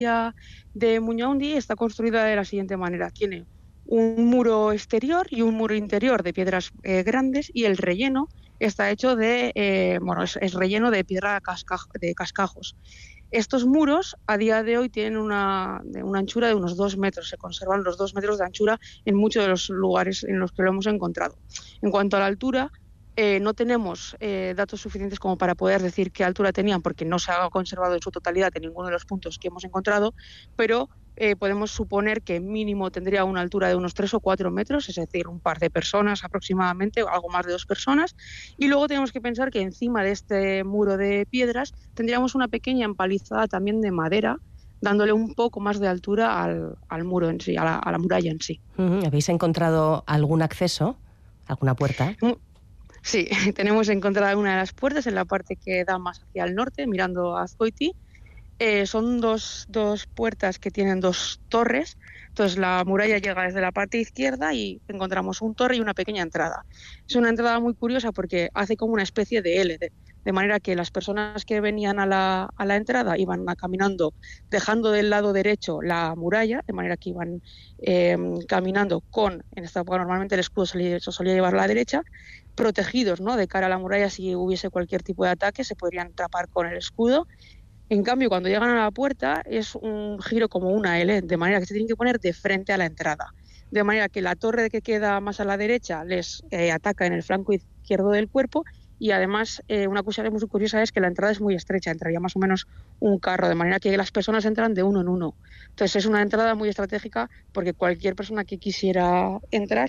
de Muñaundi está construida de la siguiente manera. Tiene un muro exterior y un muro interior de piedras grandes, y el relleno está hecho es relleno de piedra de cascajos. Estos muros a día de hoy tienen una anchura de unos 2 metros, se conservan los 2 metros de anchura en muchos de los lugares en los que lo hemos encontrado. En cuanto a la altura, no tenemos datos suficientes como para poder decir qué altura tenían, porque no se ha conservado en su totalidad en ninguno de los puntos que hemos encontrado, pero podemos suponer que mínimo tendría una altura de unos 3 o 4 metros, es decir, un par de personas aproximadamente, o algo más de 2 personas. Y luego tenemos que pensar que encima de este muro de piedras tendríamos una pequeña empalizada también de madera, dándole un poco más de altura al muro en sí, a la muralla en sí. ¿Habéis encontrado algún acceso, alguna puerta? Sí, tenemos encontrada una de las puertas en la parte que da más hacia el norte, mirando a Azkoiti. Son dos puertas que tienen 2 torres. Entonces la muralla llega desde la parte izquierda y encontramos un torre y una pequeña entrada. Es una entrada muy curiosa porque hace como una especie de L, de manera que las personas que venían a la entrada iban caminando, dejando del lado derecho la muralla, de manera que iban caminando en esta época normalmente el escudo se solía llevar a la derecha, protegidos, ¿no?, de cara a la muralla. Si hubiese cualquier tipo de ataque se podrían tapar con el escudo. En cambio, cuando llegan a la puerta es un giro como una L, de manera que se tienen que poner de frente a la entrada. De manera que la torre que queda más a la derecha les ataca en el flanco izquierdo del cuerpo, y además una cosa muy curiosa es que la entrada es muy estrecha, entraría más o menos un carro, de manera que las personas entran de uno en uno. Entonces es una entrada muy estratégica porque cualquier persona que quisiera entrar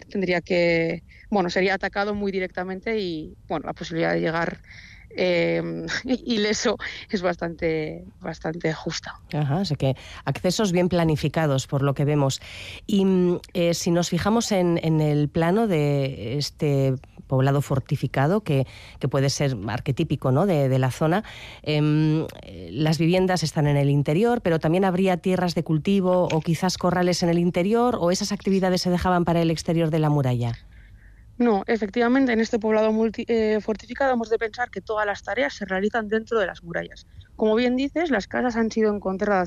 sería atacado muy directamente, y la posibilidad de llegar ileso es bastante justa. Ajá, o sea que accesos bien planificados por lo que vemos. Y si nos fijamos en el plano de este poblado fortificado, que puede ser arquetípico, ¿no?, de la zona, las viviendas están en el interior, pero también habría tierras de cultivo o quizás corrales en el interior, ¿o esas actividades se dejaban para el exterior de la muralla? No, efectivamente, en este poblado fortificado hemos de pensar que todas las tareas se realizan dentro de las murallas. Como bien dices, las casas han sido encontradas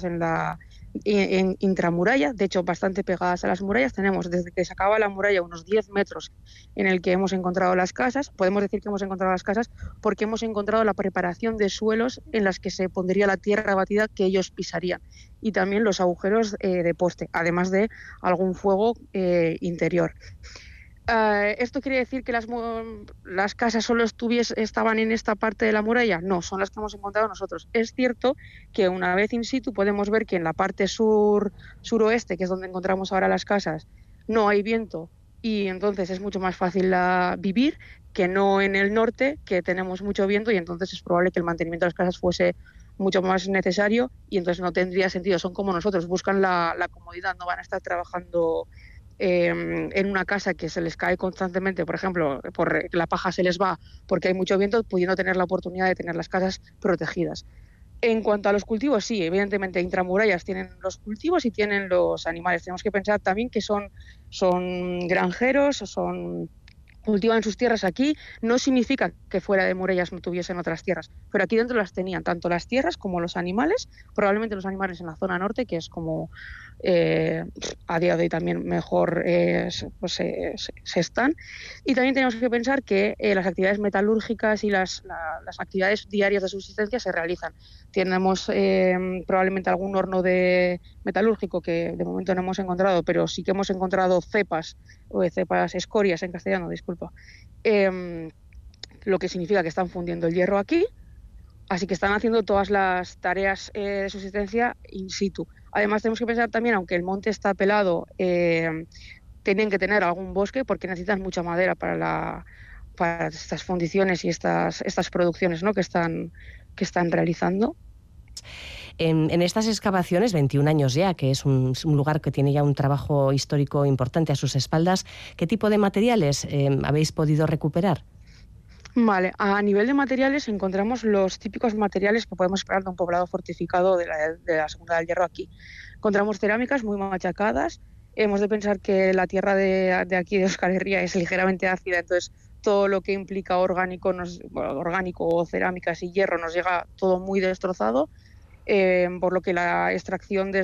en intramuralla, de hecho bastante pegadas a las murallas. Tenemos desde que se acaba la muralla unos 10 metros en el que hemos encontrado las casas. Podemos decir que hemos encontrado las casas porque hemos encontrado la preparación de suelos en las que se pondría la tierra batida que ellos pisarían, y también los agujeros de poste, además de algún fuego interior. ¿Esto quiere decir que las casas solo estaban en esta parte de la muralla? No, son las que hemos encontrado nosotros. Es cierto que una vez in situ podemos ver que en la parte suroeste, que es donde encontramos ahora las casas, no hay viento, y entonces es mucho más fácil vivir, que no en el norte, que tenemos mucho viento, y entonces es probable que el mantenimiento de las casas fuese mucho más necesario, y entonces no tendría sentido. Son como nosotros, buscan la comodidad, no van a estar trabajando en una casa que se les cae constantemente, por ejemplo, la paja se les va porque hay mucho viento, pudiendo tener la oportunidad de tener las casas protegidas. En cuanto a los cultivos, sí, evidentemente intramurallas tienen los cultivos y tienen los animales. Tenemos que pensar también que son granjeros, cultivan sus tierras aquí. No significa que fuera de murallas no tuviesen otras tierras, pero aquí dentro las tenían, tanto las tierras como los animales, probablemente los animales en la zona norte, que es como a día de hoy también mejor se están. Y también tenemos que pensar que las actividades metalúrgicas y las actividades diarias de subsistencia se realizan. Tenemos probablemente algún horno metalúrgico que de momento no hemos encontrado, pero sí que hemos encontrado escorias en castellano, disculpa, lo que significa que están fundiendo el hierro aquí. Así que están haciendo todas las tareas de subsistencia in situ. Además, tenemos que pensar también, aunque el monte está pelado, tienen que tener algún bosque porque necesitan mucha madera para estas fundiciones y estas producciones, ¿no?, que están realizando. En estas excavaciones, 21 años ya, que es un lugar que tiene ya un trabajo histórico importante a sus espaldas, ¿qué tipo de materiales habéis podido recuperar? Vale, a nivel de materiales encontramos los típicos materiales que podemos esperar de un poblado fortificado de la Segunda del Hierro aquí. Encontramos cerámicas muy machacadas. Hemos de pensar que la tierra de aquí de Euskal Herria es ligeramente ácida, entonces todo lo que implica orgánico o cerámicas y hierro nos llega todo muy destrozado. por lo que la extracción